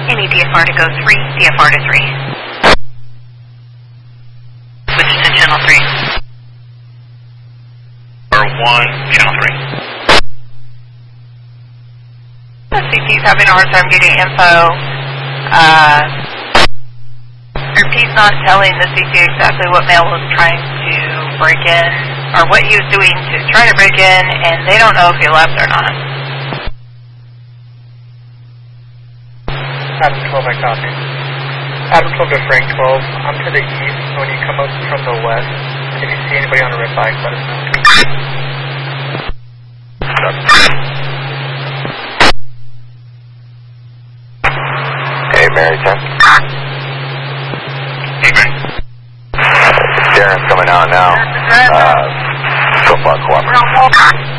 Any DFR to go 3, DFR to 3. Switch to channel 3. Or 1, channel 3. The CT's having a hard time getting info. He's not telling the CT exactly what male was trying to break in, or what he was doing to try to break in, and they don't know if he left or not. Adam 12, I copy. Adam 12 to Frank 12, I'm to the east. When you come up from the west, if you see anybody on a red bike, let us know. Hey, Mary 10. Hey, Mary. Darren's coming out now. So far, cooperative.